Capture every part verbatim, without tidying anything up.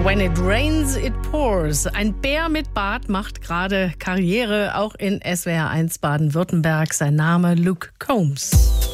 When it rains, it pours. Ein Bär mit Bart macht gerade Karriere, auch in S W R eins Baden-Württemberg. Sein Name Luke Combs.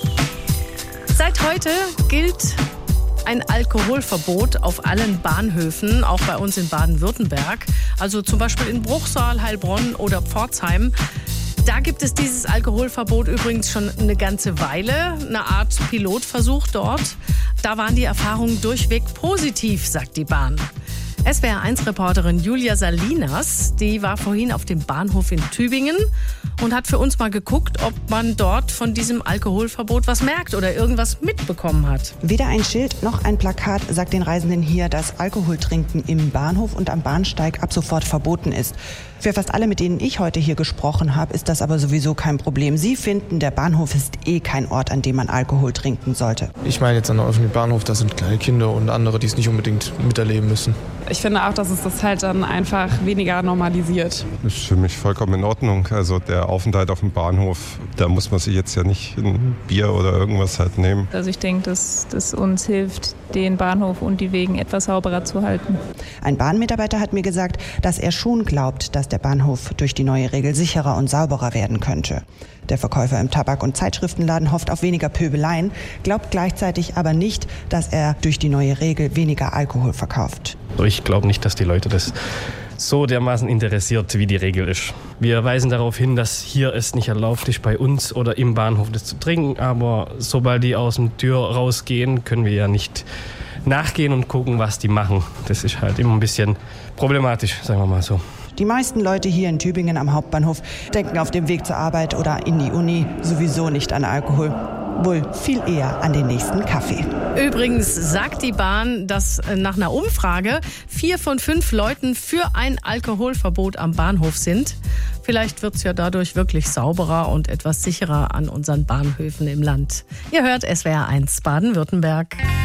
Seit heute gilt ein Alkoholverbot auf allen Bahnhöfen, auch bei uns in Baden-Württemberg. Also zum Beispiel in Bruchsal, Heilbronn oder Pforzheim. Da gibt es dieses Alkoholverbot übrigens schon eine ganze Weile, eine Art Pilotversuch dort. Da waren die Erfahrungen durchweg positiv, sagt die Bahn. S W R eins Reporterin Julia Salinas, die war vorhin auf dem Bahnhof in Tübingen und hat für uns mal geguckt, ob man dort von diesem Alkoholverbot was merkt oder irgendwas mitbekommen hat. Weder ein Schild noch ein Plakat sagt den Reisenden hier, dass Alkoholtrinken im Bahnhof und am Bahnsteig ab sofort verboten ist. Für fast alle, mit denen ich heute hier gesprochen habe, ist das aber sowieso kein Problem. Sie finden, der Bahnhof ist eh kein Ort, an dem man Alkohol trinken sollte. Ich meine jetzt an der öffentlichen Bahnhof, da sind kleine Kinder und andere, die es nicht unbedingt miterleben müssen. Ich finde auch, dass es das halt dann einfach weniger normalisiert. Das ist für mich vollkommen in Ordnung. Also der Aufenthalt auf dem Bahnhof, da muss man sich jetzt ja nicht ein Bier oder irgendwas halt nehmen. Also ich denke, dass das uns hilft, den Bahnhof und die Wegen etwas sauberer zu halten. Ein Bahnmitarbeiter hat mir gesagt, dass er schon glaubt, dass der Bahnhof durch die neue Regel sicherer und sauberer werden könnte. Der Verkäufer im Tabak- und Zeitschriftenladen hofft auf weniger Pöbeleien, glaubt gleichzeitig aber nicht, dass er durch die neue Regel weniger Alkohol verkauft. Ich glaube nicht, dass die Leute das so dermaßen interessiert, wie die Regel ist. Wir weisen darauf hin, dass hier es nicht erlaubt ist, bei uns oder im Bahnhof das zu trinken. Aber sobald die aus der Tür rausgehen, können wir ja nicht nachgehen und gucken, was die machen. Das ist halt immer ein bisschen problematisch, sagen wir mal so. Die meisten Leute hier in Tübingen am Hauptbahnhof denken auf dem Weg zur Arbeit oder in die Uni sowieso nicht an Alkohol. Wohl viel eher an den nächsten Kaffee. Übrigens sagt die Bahn, dass nach einer Umfrage vier von fünf Leuten für ein Alkoholverbot am Bahnhof sind. Vielleicht wird es ja dadurch wirklich sauberer und etwas sicherer an unseren Bahnhöfen im Land. Ihr hört S W R eins Baden-Württemberg.